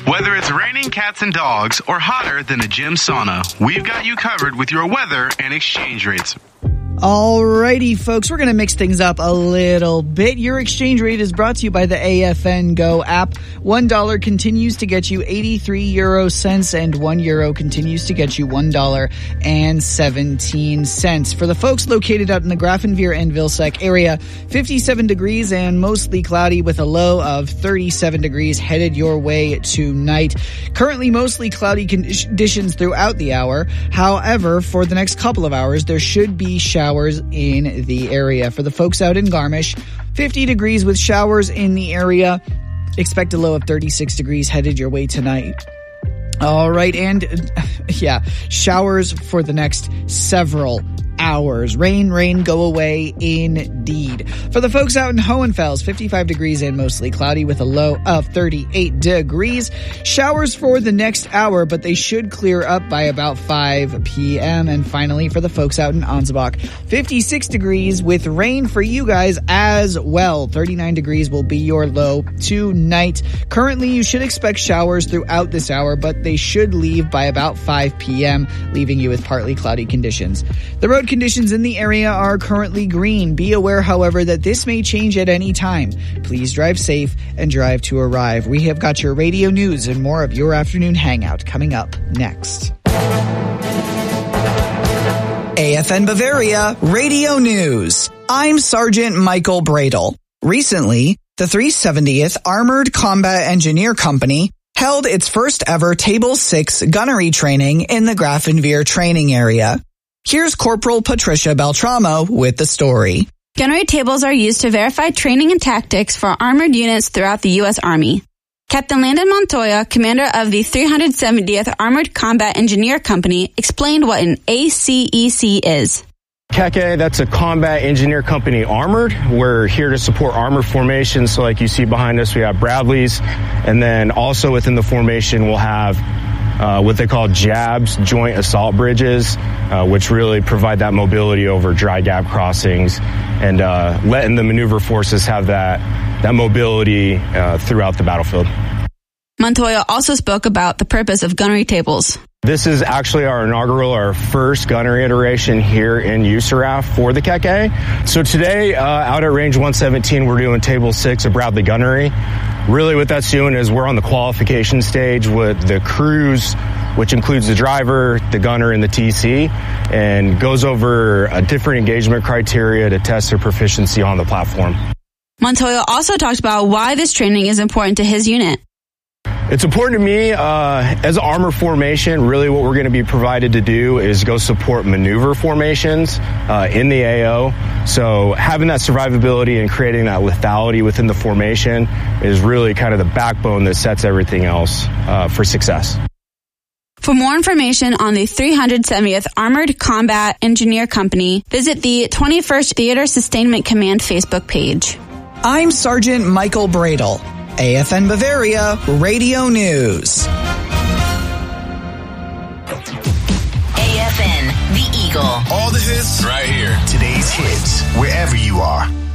Whether it's raining cats and dogs or hotter than a gym sauna, we've got you covered with your weather and exchange rates. Alrighty, folks, we're going to mix things up a little bit. Your exchange rate is brought to you by the AFN Go app. $1 continues to get you 83 euro cents and €1 continues to get you $1.17. For the folks located out in the Grafenveer and Vilseck area, 57 degrees and mostly cloudy with a low of 37 degrees headed your way tonight. Currently mostly cloudy conditions throughout the hour. However, for the next couple of hours, there should be showers in the area. For the folks out in Garmisch, 50 degrees with showers in the area. Expect a low of 36 degrees headed your way tonight. All right, and showers for the next several hours. Rain, go away indeed. For the folks out in Hohenfels, 55 degrees and mostly cloudy with a low of 38 degrees. Showers for the next hour, but they should clear up by about 5 p.m. And finally, for the folks out in Ansbach, 56 degrees with rain for you guys as well. 39 degrees will be your low tonight. Currently, you should expect showers throughout this hour, but they should leave by about 5 p.m., leaving you with partly cloudy conditions. The road conditions in the area are currently green. Be aware, however, that this may change at any time. Please drive safe and drive to arrive. We have got your radio news and more of your afternoon hangout coming up next. AFN Bavaria Radio News. I'm Sergeant Michael Bradle. Recently, the 370th Armored Combat Engineer Company held its first ever Table 6 gunnery training in the Grafenveer training area. Here's Corporal Patricia Beltramo with the story. Gunnery tables are used to verify training and tactics for armored units throughout the U.S. Army. Captain Landon Montoya, commander of the 370th Armored Combat Engineer Company, explained what an ACEC is. CACE, that's a Combat Engineer Company Armored. We're here to support armor formations. So like you see behind us, we have Bradleys. And then also within the formation, we'll have what they call JABs, Joint Assault Bridges, which really provide that mobility over dry gap crossings and letting the maneuver forces have that mobility throughout the battlefield. Montoya also spoke about the purpose of gunnery tables. This is actually our first gunnery iteration here in USARAF for the CACE. So today, out at Range 117, we're doing Table 6 of Bradley Gunnery. Really what that's doing is we're on the qualification stage with the crews, which includes the driver, the gunner, and the TC, and goes over a different engagement criteria to test their proficiency on the platform. Montoya also talked about why this training is important to his unit. It's important to me as an armor formation. Really what we're going to be provided to do is go support maneuver formations in the AO. So having that survivability and creating that lethality within the formation is really kind of the backbone that sets everything else for success. For more information on the 370th Armored Combat Engineer Company, visit the 21st Theater Sustainment Command Facebook page. I'm Sergeant Michael Bradle. AFN Bavaria Radio News. AFN, the Eagle. All the hits right here. Today's hits, wherever you are.